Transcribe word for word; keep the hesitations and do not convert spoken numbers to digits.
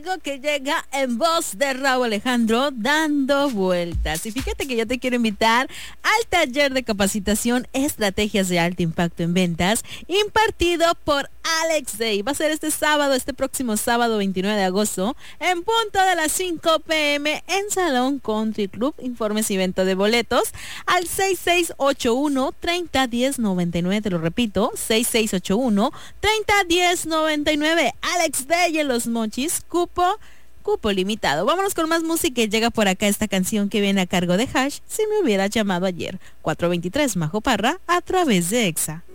algo que llega en voz de Raúl Alejandro, Dando Vueltas. Y fíjate que yo te quiero invitar al taller de capacitación Estrategias de Alto Impacto en Ventas, impartido por Alex Day. Va a ser este sábado, este próximo sábado veintinueve de agosto, en punto de las cinco pm en Salón Country Club. Informes y venta de boletos al seis seis ocho uno, tres cero uno cero, nueve nueve. Te lo repito, seis seis ocho uno, tres cero uno cero, nueve nueve. Alex Day en Los Mochis, cupo cupo limitado. Vámonos con más música y llega por acá esta canción que viene a cargo de Hash, Si me hubieras llamado ayer. cuatrocientos veintitrés Majo Parra, a través de Exa.